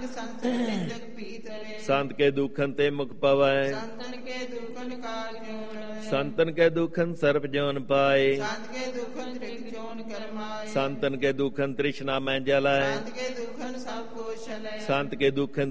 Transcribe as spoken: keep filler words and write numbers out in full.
ਨਾਨਕ ਸੰਸਰ ਨਿੰਦਕ ਪੀਤ ਰੇ ਸੰਤ ਕੇ ਦੁਖਨ ਤੇ ਮੁਖ ਪਵੈ ਸੰਤਨ ਕੇ ਦੁਖਨ ਕਾਲ ਜੋਨ ਸੰਤਨ ਕੇ ਦੁਖਨ ਸਰਬ ਜੋਨ ਪਾਏ ਸੰਤ ਕੇ ਦੁਖਨ ਤ੍ਰਿਗ ਜੋਨ ਕਰਮਾਏ ਸੰਤਨ ਕੇ ਦੁਖਨ ਤ੍ਰਿਸ਼ਨਾ ਮੈਂ ਜਲੈ ਸੰਤ ਕੇ ਦੁਖਨ ਸਭ ਕੁਛ ਲੈ ਸੰਤ ਕੇ ਦੁਖਨ